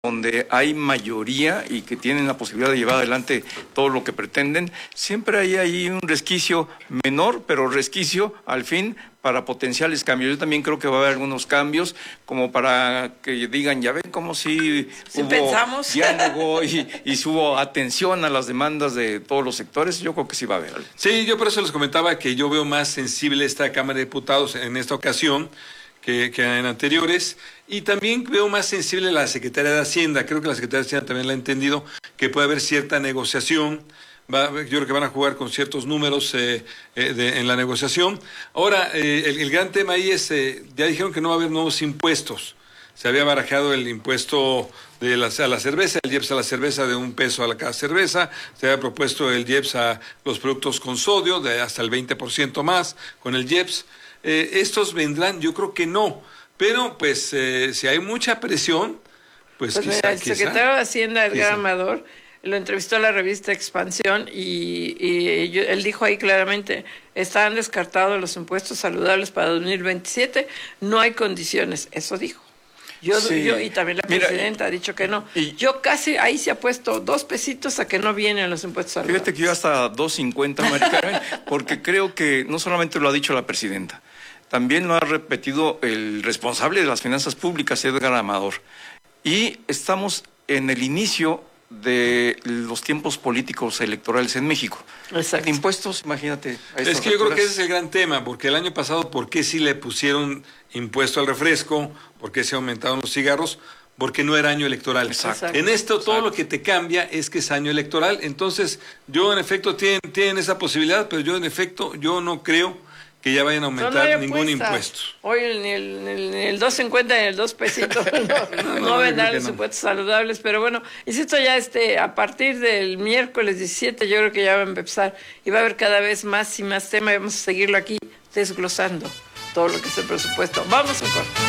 donde hay mayoría y que tienen la posibilidad de llevar adelante todo lo que pretenden, siempre hay ahí un resquicio menor, pero resquicio al fin para potenciales cambios. Yo también creo que va a haber algunos cambios como para que digan, ya ven como si hubo pensamos. diálogo y hubo atención a las demandas de todos los sectores. Yo creo que sí va a haber. Sí, yo por eso les comentaba que yo veo más sensible esta Cámara de Diputados en esta ocasión que en anteriores, y también veo más sensible la Secretaría de Hacienda. Creo que la Secretaría de Hacienda también la ha entendido, que puede haber cierta negociación. Yo creo que van a jugar con ciertos números en la negociación. Ahora, el gran tema ahí es, ya dijeron que no va a haber nuevos impuestos. Se había barajado el impuesto a la cerveza, el IEPS a la cerveza de $1 a cada cerveza. Se había propuesto el IEPS a los productos con sodio, de hasta el 20% más con el IEPS. Estos vendrán, yo creo que no, pero pues si hay mucha presión, pues quizá. Mira, el secretario de Hacienda, Edgar Amador, lo entrevistó a la revista Expansión y él dijo ahí claramente, están descartados los impuestos saludables para 2027, no hay condiciones, eso dijo. Yo y también la presidenta ha dicho que no. Yo casi ahí se ha puesto 2 pesitos a que no vienen los impuestos saludables. Fíjate que yo hasta 2.50, Mari Carmen, porque creo que no solamente lo ha dicho la presidenta, también lo ha repetido el responsable de las finanzas públicas, Edgar Amador. Y estamos en el inicio de los tiempos políticos electorales en México. Exacto. Impuestos, imagínate. Es que yo creo que ese es el gran tema, porque el año pasado, ¿por qué sí le pusieron impuesto al refresco? ¿Por qué se aumentaron los cigarros? Porque no era año electoral. Exacto. En esto todo lo que te cambia es que es año electoral. Entonces, yo en efecto tienen esa posibilidad, pero yo en efecto yo no creo que ya vayan a aumentar ningún impuesto. Hoy ni el 2.50 ni el 2 pesitos no vendrán los impuestos saludables, pero bueno, insisto, ya a partir del miércoles 17 yo creo que ya va a empezar y va a haber cada vez más y más tema y vamos a seguirlo aquí desglosando todo lo que es el presupuesto. Vamos a corte.